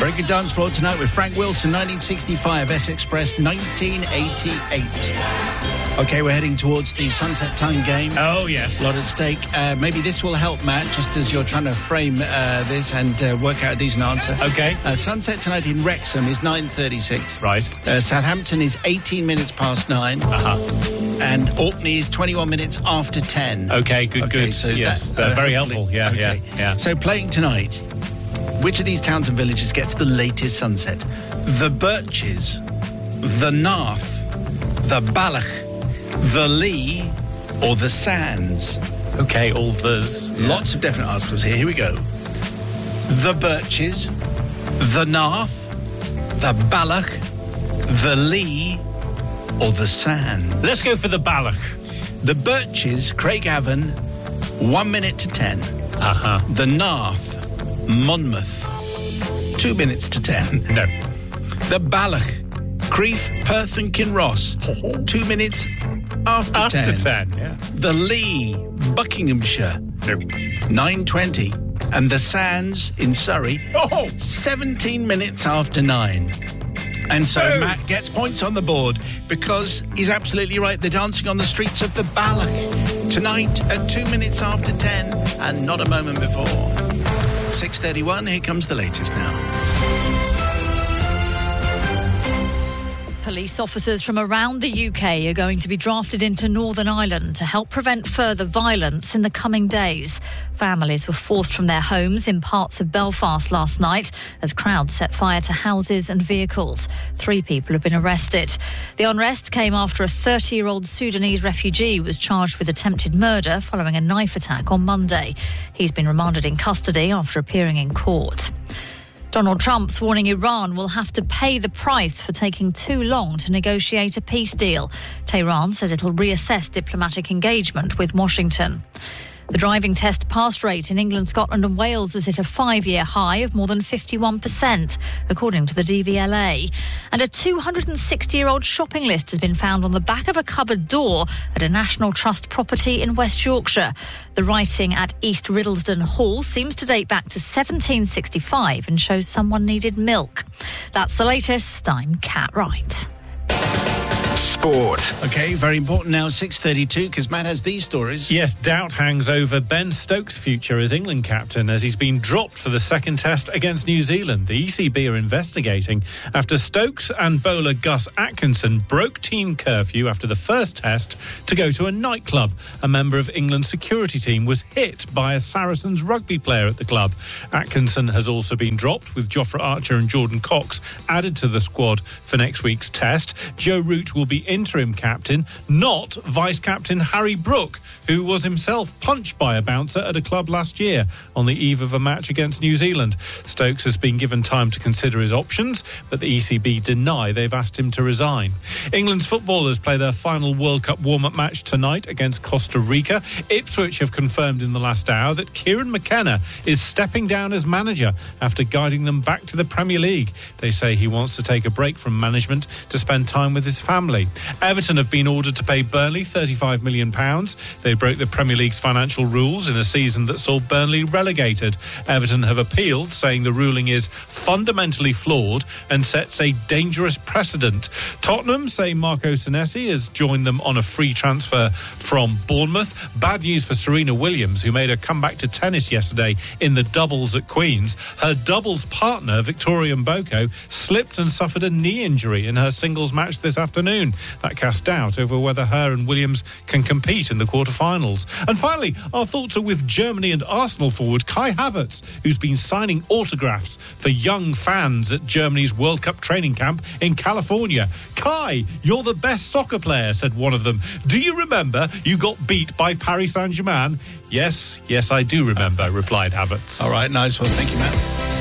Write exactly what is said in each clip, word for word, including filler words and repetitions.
Very good dance floor tonight with Frank Wilson, nineteen sixty-five, S-Express, nineteen eighty-eight. OK, we're heading towards the sunset time game. Oh, yes. A lot at stake. Uh, maybe this will help, Matt, just as you're trying to frame uh, this and uh, work out a decent answer. OK. Uh, sunset tonight in Wrexham is nine thirty-six. Right. Uh, Southampton is eighteen minutes past nine. Uh-huh. And Orkney is twenty-one minutes after ten. OK, good, okay, good. So is yes, that, uh, very hopefully- helpful. Yeah, okay. yeah, yeah. So playing tonight, which of these towns and villages gets the latest sunset? The Birches, the Narth, the Balach, the Lee, or the Sands? OK, all those. Yeah. Lots of definite articles here. Here we go. The Birches, the Narth, the Balach, the Lee, or the Sands? Let's go for the Balach. The Birches, Craigavon, one minute to ten. Uh-huh. The Narth, Monmouth, two minutes to ten. No. The Balach, Crieff, Perth and Kinross, two minutes after, After ten. ten, yeah. The Lee, Buckinghamshire, No. nine twenty. And the Sands in Surrey, Oh! seventeen minutes after nine. And so Oh. Matt gets points on the board because he's absolutely right. They're dancing on the streets of the Balach tonight at two minutes after ten and not a moment before. six thirty-one, here comes the latest now. Police officers from around the U K are going to be drafted into Northern Ireland to help prevent further violence in the coming days. Families were forced from their homes in parts of Belfast last night as crowds set fire to houses and vehicles. Three people have been arrested. The unrest came after a thirty-year-old Sudanese refugee was charged with attempted murder following a knife attack on Monday. He's been remanded in custody after appearing in court. Donald Trump's warning Iran will have to pay the price for taking too long to negotiate a peace deal. Tehran says it'll reassess diplomatic engagement with Washington. The driving test pass rate in England, Scotland and Wales is at a five-year high of more than fifty-one percent, according to the D V L A. And a two hundred sixty-year-old shopping list has been found on the back of a cupboard door at a National Trust property in West Yorkshire. The writing at East Riddlesden Hall seems to date back to seventeen sixty-five and shows someone needed milk. That's the latest. I'm Kat Wright. Sport. OK, very important now, six thirty-two, because Matt has these stories. Yes, doubt hangs over Ben Stokes' future as England captain as he's been dropped for the second test against New Zealand. The E C B are investigating after Stokes and bowler Gus Atkinson broke team curfew after the first test to go to a nightclub. A member of England's security team was hit by a Saracens rugby player at the club. Atkinson has also been dropped, with Jofra Archer and Jordan Cox added to the squad for next week's test. Joe Root will be interim captain, not vice-captain Harry Brook, who was himself punched by a bouncer at a club last year on the eve of a match against New Zealand. Stokes has been given time to consider his options, but the E C B deny they've asked him to resign. England's footballers play their final World Cup warm-up match tonight against Costa Rica. Ipswich have confirmed in the last hour that Kieran McKenna is stepping down as manager after guiding them back to the Premier League. They say he wants to take a break from management to spend time with his family. Everton have been ordered to pay Burnley thirty-five million pounds. They broke the Premier League's financial rules in a season that saw Burnley relegated. Everton have appealed, saying the ruling is fundamentally flawed and sets a dangerous precedent. Tottenham say Marco Senesi has joined them on a free transfer from Bournemouth. Bad news for Serena Williams, who made a comeback to tennis yesterday in the doubles at Queen's. Her doubles partner, Victoria Mboko, slipped and suffered a knee injury in her singles match this afternoon. That cast doubt over whether her and Williams can compete in the quarterfinals. And finally, our thoughts are with Germany and Arsenal forward Kai Havertz, who's been signing autographs for young fans at Germany's World Cup training camp in California. Kai, you're the best soccer player, said one of them. Do you remember you got beat by Paris Saint-Germain? Yes, yes, I do remember, replied Havertz. All right, nice one. Thank you, Matt.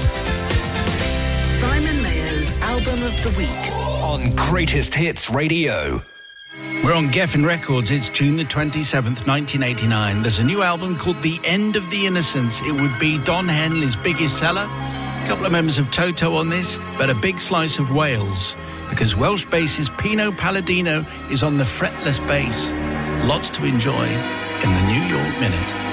Simon Mayer's Album of the Week on Greatest Hits Radio. We're on Geffen Records. It's June the twenty-seventh, nineteen eighty-nine. There's a new album called The End of the Innocents. It would be Don Henley's biggest seller. A couple of members of Toto on this, but a big slice of Wales, because Welsh bassist Pino Palladino is on the fretless bass. Lots to enjoy in the New York Minute.